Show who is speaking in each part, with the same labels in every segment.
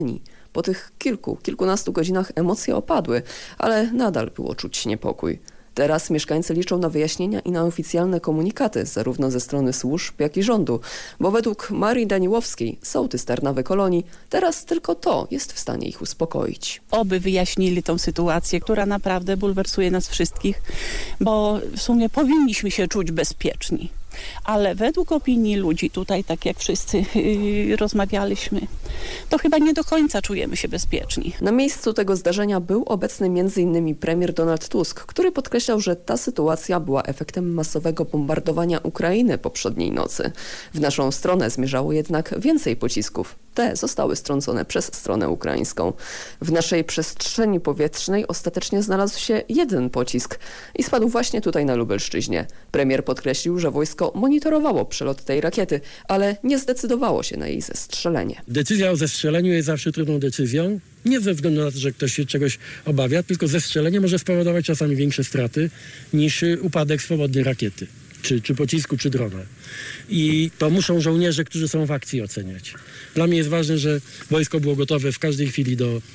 Speaker 1: Po tych kilkunastu godzinach emocje opadły, ale nadal było czuć niepokój. Teraz mieszkańcy liczą na wyjaśnienia i na oficjalne komunikaty, zarówno ze strony służb, jak i rządu, bo według Marii Daniłowskiej, sołtys Tarnawy Kolonii, teraz tylko to jest w stanie ich uspokoić.
Speaker 2: Oby wyjaśnili tą sytuację, która naprawdę bulwersuje nas wszystkich, bo w sumie powinniśmy się czuć bezpieczni. Ale według opinii ludzi tutaj, tak jak wszyscy rozmawialiśmy, to chyba nie do końca czujemy się bezpieczni.
Speaker 1: Na miejscu tego zdarzenia był obecny m.in. premier Donald Tusk, który podkreślał, że ta sytuacja była efektem masowego bombardowania Ukrainy poprzedniej nocy. W naszą stronę zmierzało jednak więcej pocisków. Te zostały strącone przez stronę ukraińską. W naszej przestrzeni powietrznej ostatecznie znalazł się jeden pocisk i spadł właśnie tutaj na Lubelszczyźnie. Premier podkreślił, że wojsko monitorowało przelot tej rakiety, ale nie zdecydowało się na jej zestrzelenie.
Speaker 3: Decyzja o zestrzeleniu jest zawsze trudną decyzją. Nie ze względu na to, że ktoś się czegoś obawia, tylko zestrzelenie może spowodować czasami większe straty niż upadek swobodnej rakiety, czy pocisku, czy drona. I to muszą żołnierze, którzy są w akcji, oceniać. Dla mnie jest ważne, że wojsko było gotowe w każdej chwili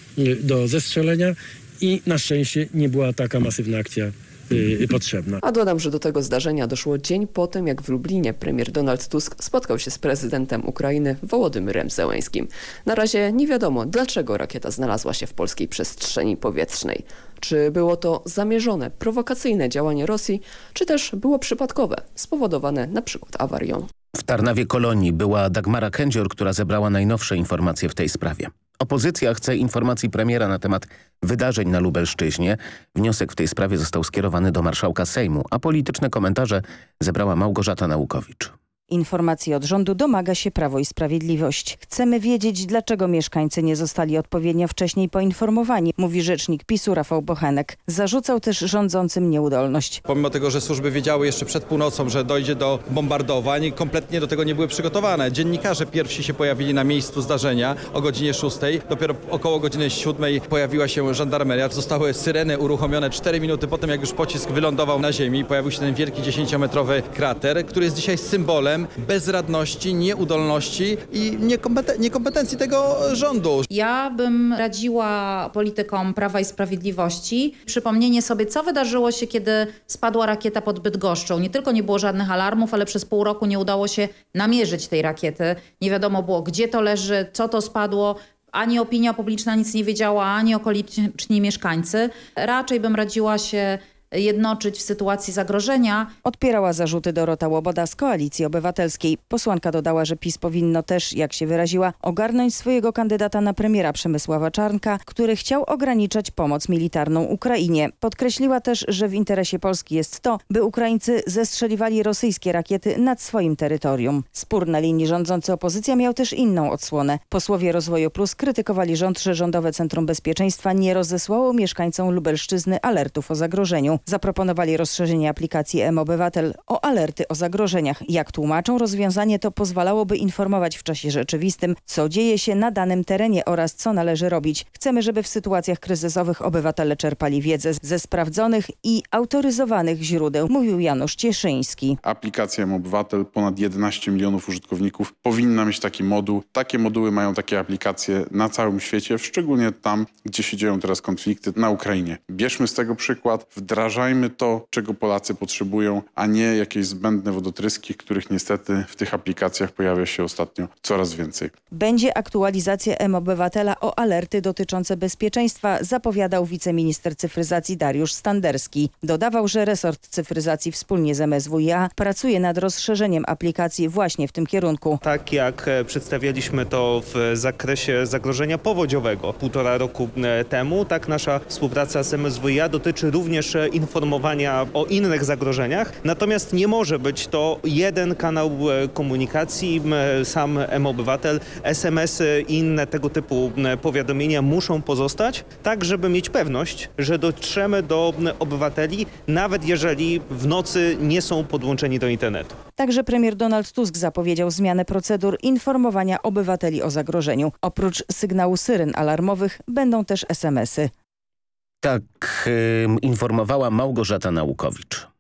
Speaker 3: do zestrzelenia i na szczęście nie była taka masywna akcja potrzebna.
Speaker 1: A dodam, że do tego zdarzenia doszło dzień po tym, jak w Lublinie premier Donald Tusk spotkał się z prezydentem Ukrainy Wołodymyrem Zełeńskim. Na razie nie wiadomo, dlaczego rakieta znalazła się w polskiej przestrzeni powietrznej. Czy było to zamierzone, prowokacyjne działanie Rosji, czy też było przypadkowe, spowodowane na przykład awarią.
Speaker 4: W Tarnawie Kolonii była Dagmara Kędzior, która zebrała najnowsze informacje w tej sprawie. Opozycja chce informacji premiera na temat wydarzeń na Lubelszczyźnie. Wniosek w tej sprawie został skierowany do marszałka Sejmu, a polityczne komentarze zebrała Małgorzata Naukowicz.
Speaker 5: Informacji od rządu domaga się Prawo i Sprawiedliwość. Chcemy wiedzieć, dlaczego mieszkańcy nie zostali odpowiednio wcześniej poinformowani, mówi rzecznik PiS-u Rafał Bochenek. Zarzucał też rządzącym nieudolność.
Speaker 6: Pomimo tego, że służby wiedziały jeszcze przed północą, że dojdzie do bombardowań, kompletnie do tego nie były przygotowane. Dziennikarze pierwsi się pojawili na miejscu zdarzenia o godzinie 6. Dopiero około godziny 7 pojawiła się żandarmeria. Zostały syreny uruchomione 4 minuty po tym, jak już pocisk wylądował na ziemi. Pojawił się ten wielki 10-metrowy krater, który jest dzisiaj symbolem bezradności, nieudolności i niekompetencji tego rządu.
Speaker 7: Ja bym radziła politykom Prawa i Sprawiedliwości przypomnienie sobie, co wydarzyło się, kiedy spadła rakieta pod Bydgoszczą. Nie tylko nie było żadnych alarmów, ale przez pół roku nie udało się namierzyć tej rakiety. Nie wiadomo było, gdzie to leży, co to spadło. Ani opinia publiczna nic nie wiedziała, ani okoliczni mieszkańcy. Raczej bym radziła się jednoczyć w sytuacji zagrożenia.
Speaker 5: Odpierała zarzuty Dorota Łoboda z Koalicji Obywatelskiej. Posłanka dodała, że PiS powinno też, jak się wyraziła, ogarnąć swojego kandydata na premiera Przemysława Czarnka, który chciał ograniczać pomoc militarną Ukrainie. Podkreśliła też, że w interesie Polski jest to, by Ukraińcy zestrzeliwali rosyjskie rakiety nad swoim terytorium. Spór na linii rządzący-opozycja miał też inną odsłonę. Posłowie Rozwoju Plus krytykowali rząd, że Rządowe Centrum Bezpieczeństwa nie rozesłało mieszkańcom Lubelszczyzny alertów o zagrożeniu. Zaproponowali rozszerzenie aplikacji mObywatel o alerty o zagrożeniach. Jak tłumaczą, rozwiązanie to pozwalałoby informować w czasie rzeczywistym, co dzieje się na danym terenie oraz co należy robić. Chcemy, żeby w sytuacjach kryzysowych obywatele czerpali wiedzę ze sprawdzonych i autoryzowanych źródeł, mówił Janusz Cieszyński.
Speaker 8: Aplikacja mObywatel, ponad 11 milionów użytkowników, powinna mieć taki moduł. Takie moduły mają takie aplikacje na całym świecie, szczególnie tam, gdzie się dzieją teraz konflikty na Ukrainie. Bierzmy z tego przykład, wdrażajmy to, czego Polacy potrzebują, a nie jakieś zbędne wodotryski, których niestety w tych aplikacjach pojawia się ostatnio coraz więcej.
Speaker 5: Będzie aktualizacja mObywatela o alerty dotyczące bezpieczeństwa, zapowiadał wiceminister cyfryzacji Dariusz Standerski. Dodawał, że resort cyfryzacji wspólnie z MSWiA pracuje nad rozszerzeniem aplikacji właśnie w tym kierunku.
Speaker 9: Tak jak przedstawialiśmy to w zakresie zagrożenia powodziowego 1,5 roku temu, tak nasza współpraca z MSWiA dotyczy również informowania o innych zagrożeniach. Natomiast nie może być to jeden kanał komunikacji. Sam mObywatel, SMS-y i inne tego typu powiadomienia muszą pozostać, tak żeby mieć pewność, że dotrzemy do obywateli, nawet jeżeli w nocy nie są podłączeni do internetu.
Speaker 5: Także premier Donald Tusk zapowiedział zmianę procedur informowania obywateli o zagrożeniu. Oprócz sygnału syren alarmowych będą też SMS-y.
Speaker 4: Tak informowała Małgorzata Naukowicz.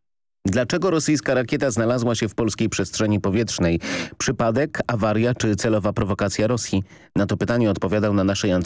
Speaker 4: Dlaczego rosyjska rakieta znalazła się w polskiej przestrzeni powietrznej? Przypadek, awaria czy celowa prowokacja Rosji? Na to pytanie odpowiadał na naszej